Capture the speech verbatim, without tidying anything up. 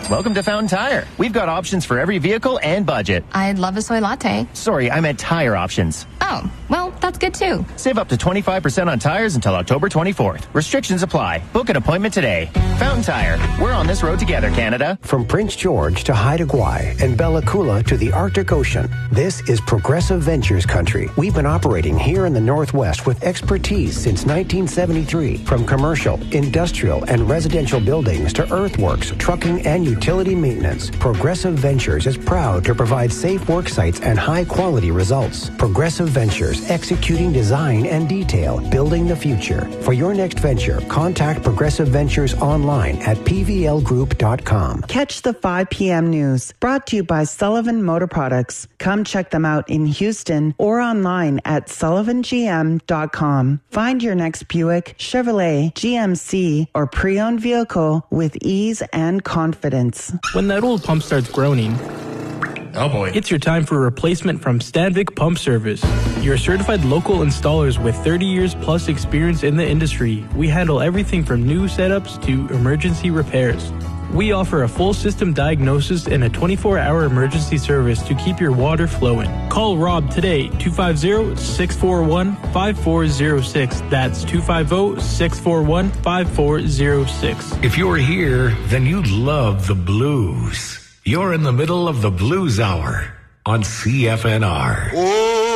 Welcome to Fountain Tire. We've got options for every vehicle and budget. I'd love a soy latte. Sorry, I meant tire options. Oh, well, that's good too. Save up to twenty-five percent on tires until October twenty-fourth. Restrictions apply. Book an appointment today. Fountain Tire. We're on this road together, Canada. From Prince George to Haida Gwaii and Bella Coola to the Arctic Ocean, this is Progressive Ventures country. We've been operating here in the Northwest with expertise since nineteen seventy-three. From commercial, industrial, and residential buildings to earthworks, trucking, and utility maintenance, Progressive Ventures is proud to provide safe work sites and high-quality results. Progressive Ventures, executing design and detail, building the future. For your next venture, contact Progressive Ventures online at p v l group dot com. Catch the five p.m. news, brought to you by Sullivan Motor Products. Come check them out in Houston or online at sullivan g m dot com. Find your next Buick, Chevrolet, G M C, or pre-owned vehicle with ease and confidence. When that old pump starts groaning, oh boy, it's your time for a replacement from Stanvik Pump Service. You're certified local installers with thirty years plus experience in the industry. We handle everything from new setups to emergency repairs. We offer a full system diagnosis and a twenty-four hour emergency service to keep your water flowing. Call Rob today, two five zero, six four one, five four zero six. That's two five zero, six four one, five four zero six. If you're here, then you love the blues. You're in the middle of the Blues Hour on C F N R. Oh.